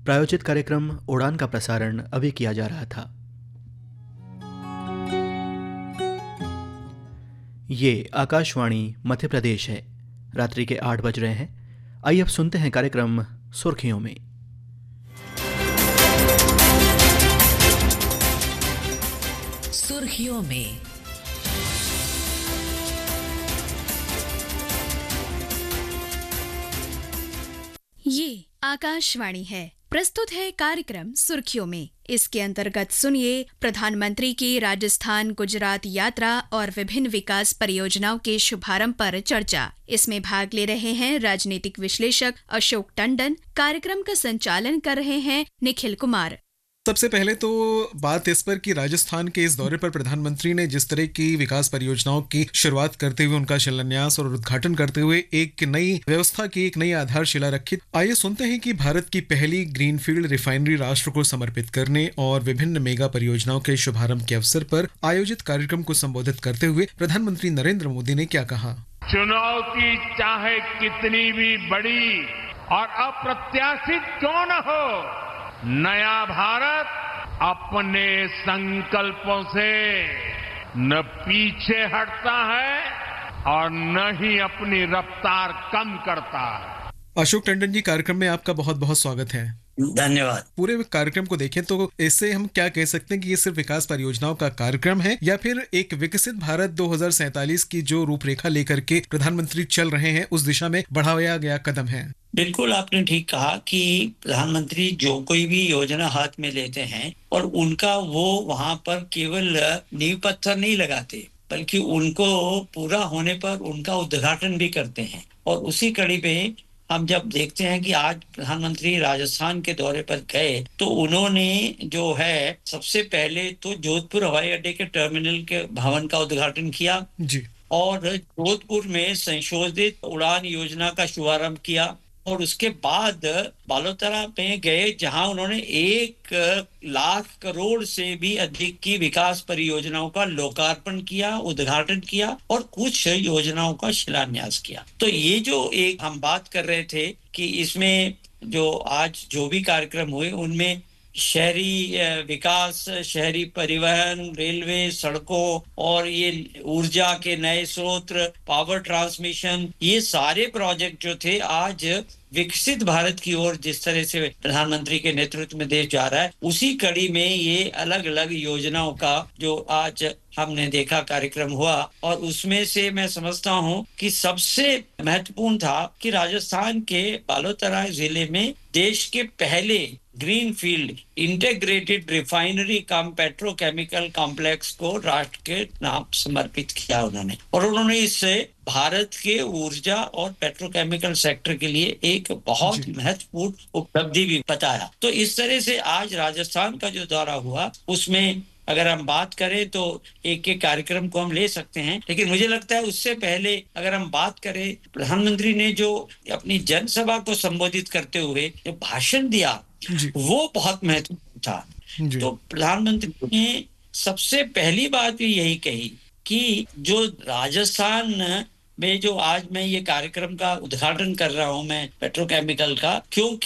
प्रायोजित कार्यक्रम उड़ान का प्रसारण अभी किया जा रहा था। ये आकाशवाणी मध्य प्रदेश है। रात्रि के 8 बज रहे हैं। आइए अब सुनते हैं कार्यक्रम सुर्खियों में। सुर्खियों में ये आकाशवाणी है। प्रस्तुत है कार्यक्रम सुर्खियों में। इसके अंतर्गत सुनिए प्रधानमंत्री की राजस्थान गुजरात यात्रा और विभिन्न विकास परियोजनाओं के शुभारंभ पर चर्चा। इसमें भाग ले रहे हैं राजनीतिक विश्लेषक अशोक टंडन। कार्यक्रम का संचालन कर रहे हैं निखिल कुमार। सबसे पहले तो बात इस पर कि राजस्थान के इस दौरे पर प्रधानमंत्री ने जिस तरह की विकास परियोजनाओं की शुरुआत करते हुए उनका शिलान्यास और उद्घाटन करते हुए एक नई व्यवस्था की एक नई आधारशिला रखी। आइए सुनते हैं कि भारत की पहली ग्रीनफील्ड रिफाइनरी राष्ट्र को समर्पित करने और विभिन्न मेगा परियोजनाओं के शुभारंभ के अवसर पर आयोजित कार्यक्रम को संबोधित करते हुए प्रधानमंत्री नरेंद्र मोदी ने क्या कहा। चुनौती चाहे कितनी भी बड़ी और अप्रत्याशित क्यों न हो, नया भारत अपने संकल्पों से न पीछे हटता है और न ही अपनी रफ्तार कम करता है। अशोक टंडन जी, कार्यक्रम में आपका बहुत बहुत स्वागत है। धन्यवाद। पूरे कार्यक्रम को देखें तो इससे हम क्या कह सकते हैं कि ये सिर्फ विकास परियोजनाओं का कार्यक्रम है या फिर एक विकसित भारत 2047 की जो रूपरेखा लेकर के प्रधानमंत्री चल रहे हैं उस दिशा में बढ़ाया गया कदम है। बिल्कुल आपने ठीक कहा कि प्रधानमंत्री जो कोई भी योजना हाथ में लेते हैं और उनका वो वहां पर केवल नींव पत्थर नहीं लगाते, बल्कि उनको पूरा होने पर उनका उद्घाटन भी करते हैं। और उसी कड़ी में हम जब देखते हैं कि आज प्रधानमंत्री राजस्थान के दौरे पर गए तो उन्होंने जो है सबसे पहले तो जोधपुर हवाई अड्डे के टर्मिनल के भवन का उद्घाटन किया जी, और जोधपुर में संशोधित उड़ान योजना का शुभारंभ किया। और उसके बाद बालोतरा में गए जहां उन्होंने 1,00,000 करोड़ से भी अधिक की विकास परियोजनाओं का लोकार्पण किया, उद्घाटन किया और कुछ योजनाओं का शिलान्यास किया। तो ये जो एक हम बात कर रहे थे कि इसमें जो आज जो भी कार्यक्रम हुए उनमें शहरी विकास, शहरी परिवहन, रेलवे, सड़कों और ये ऊर्जा के नए स्रोत, पावर ट्रांसमिशन, ये सारे प्रोजेक्ट जो थे आज विकसित भारत की ओर जिस तरह से प्रधानमंत्री के नेतृत्व में देश जा रहा है, उसी कड़ी में ये अलग अलग योजनाओं का जो आज हमने देखा कार्यक्रम हुआ। और उसमें से मैं समझता हूं कि सबसे महत्वपूर्ण था कि राजस्थान के बालोतरा जिले में देश के पहले ग्रीनफील्ड इंटीग्रेटेड रिफाइनरी कम पेट्रोकेमिकल कॉम्प्लेक्स को राष्ट्र के नाम समर्पित किया उन्होंने। और उन्होंने इससे भारत के ऊर्जा और पेट्रोकेमिकल सेक्टर के लिए एक बहुत महत्वपूर्ण उपलब्धि भी बताया। तो इस तरह से आज राजस्थान का जो दौरा हुआ उसमें अगर हम बात करें तो एक एक कार्यक्रम को हम ले सकते हैं, लेकिन मुझे लगता है उससे पहले अगर हम बात करें, प्रधानमंत्री ने जो अपनी जनसभा को संबोधित करते हुए जो भाषण दिया वो बहुत महत्वपूर्ण था। तो प्रधानमंत्री ने सबसे पहली बात भी यही कही कि जो राजस्थान में जो आज मैं ये कार्यक्रम का उद्घाटन कर रहा हूं मैं पेट्रोकेमिकल का, क्योंकि